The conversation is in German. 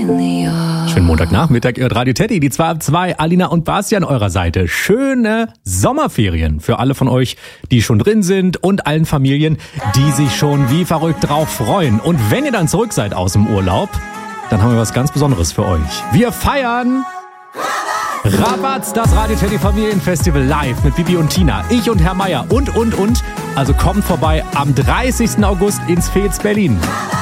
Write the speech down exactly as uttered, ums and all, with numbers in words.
Schönen Montagnachmittag, ihr hört Radio Teddy, die zwei ab zwei, Alina und Basti an eurer Seite. Schöne Sommerferien für alle von euch, die schon drin sind und allen Familien, die sich schon wie verrückt drauf freuen. Und wenn ihr dann zurück seid aus dem Urlaub, dann haben wir was ganz Besonderes für euch. Wir feiern Rabatz, das Radio Teddy Familienfestival live mit Bibi und Tina, ich und Herr Meier und, und, und. Also kommt vorbei am dreißigsten August ins Fez Berlin.